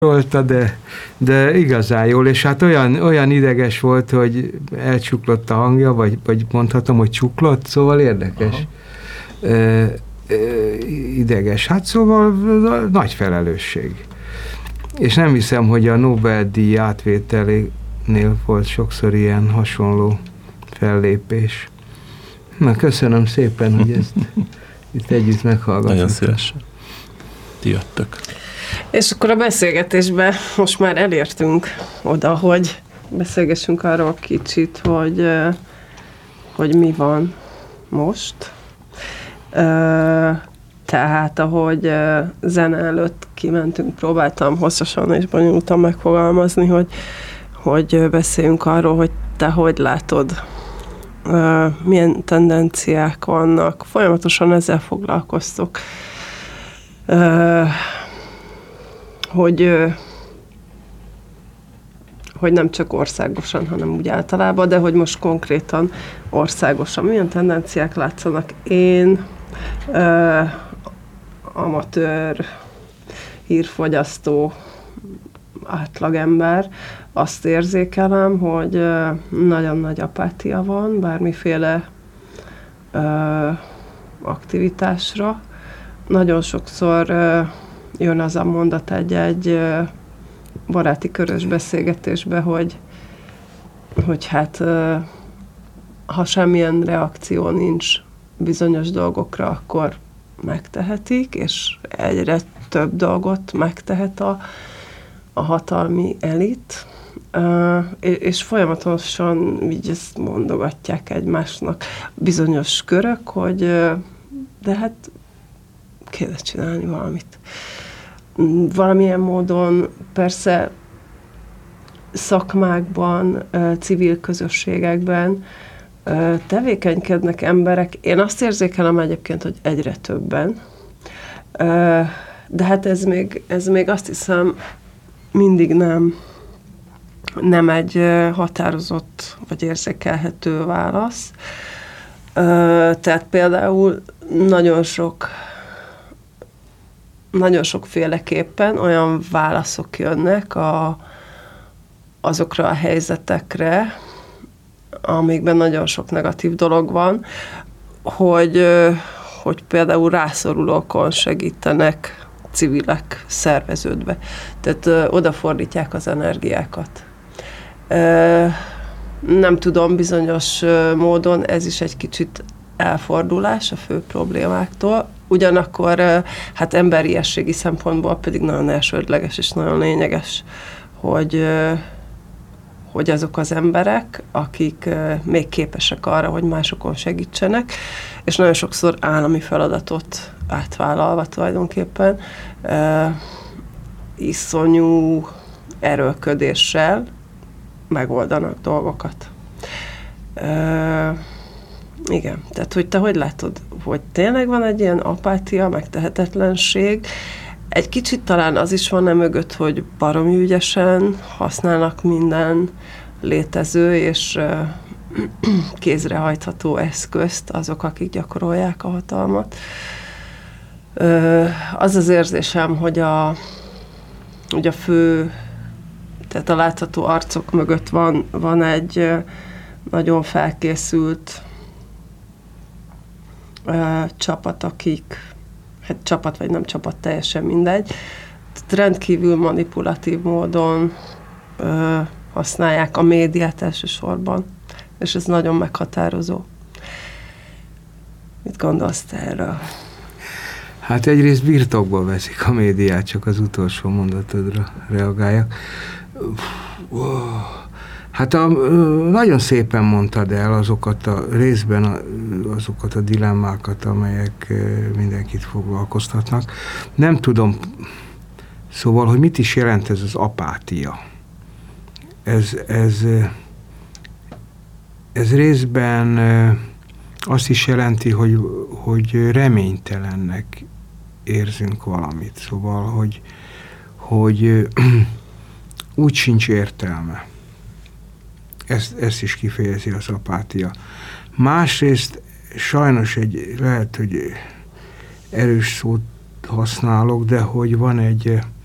de igazán jól, és hát olyan ideges volt, hogy elcsuklott a hangja, vagy mondhatom, hogy csuklott, szóval érdekes. Ideges. Hát szóval nagy felelősség. És nem hiszem, hogy a Nobel-díj átvételénél volt sokszor ilyen hasonló fellépés. Na, köszönöm szépen, hogy ezt itt együtt meghallgatjuk. Nagyon szívesen. Ti jöttök. És akkor a beszélgetésben most már elértünk oda, hogy beszélgessünk arról kicsit, hogy mi van most. Tehát, ahogy zene előtt kimentünk, próbáltam hosszasan és bonyolultan megfogalmazni, hogy beszéljünk arról, hogy te hogy látod, milyen tendenciák vannak. Folyamatosan ezzel foglalkoztok. Hogy nem csak országosan, hanem úgy általában, de hogy most konkrétan országosan milyen tendenciák látszanak. Én amatőr hírfogyasztó átlagember, azt érzékelem, hogy nagyon nagy apátia van bármiféle aktivitásra. Nagyon sokszor jön az a mondat egy baráti körös beszélgetésbe, hogy hát ha semmilyen reakció nincs bizonyos dolgokra, akkor megtehetik, és egyre több dolgot megtehet a hatalmi elit, és folyamatosan így ezt mondogatják egymásnak bizonyos körök, hogy de hát kéne csinálni valamit. Valamilyen módon persze szakmákban, civil közösségekben tevékenykednek emberek. Én azt érzékelem egyébként, hogy egyre többen. De hát ez még azt hiszem mindig nem egy határozott vagy érzékelhető válasz. Tehát például nagyon sokféleképpen olyan válaszok jönnek azokra a helyzetekre, amikben nagyon sok negatív dolog van, hogy például rászorulókon segítenek civilek szerveződve. Tehát odafordítják az energiákat. Nem tudom, bizonyos módon ez is egy kicsit elfordulás a fő problémáktól. Ugyanakkor hát emberiességi szempontból pedig nagyon elsődleges és nagyon lényeges, hogy azok az emberek, akik még képesek arra, hogy másokon segítsenek, és nagyon sokszor állami feladatot átvállalva tulajdonképpen iszonyú erőlködéssel megoldanak dolgokat. Igen, tehát hogy te hogy látod, hogy tényleg van egy ilyen apátia, megtehetetlenség, egy kicsit talán az is van mögött, hogy baromi ügyesen használnak minden létező és kézrehajtható eszközt azok, akik gyakorolják a hatalmat. Az az érzésem, hogy a fő, tehát a látható arcok mögött van egy nagyon felkészült csapat, akik, hát csapat vagy nem csapat, teljesen mindegy, rendkívül manipulatív módon használják a médiát elsősorban, és ez nagyon meghatározó. Mit gondolsz te erről? Hát egyrészt birtokba veszik a médiát, csak az utolsó mondatodra reagáljak. Hát nagyon szépen mondtad el azokat azokat a dilemmákat, amelyek mindenkit foglalkoztatnak. Nem tudom, szóval, hogy mit is jelent ez az apátia. Ez részben azt is jelenti, hogy reménytelennek érzünk valamit. Szóval, hogy úgy sincs értelme. Ezt is kifejezi az apátia. Másrészt sajnos lehet, hogy erős szót használok, de hogy van egy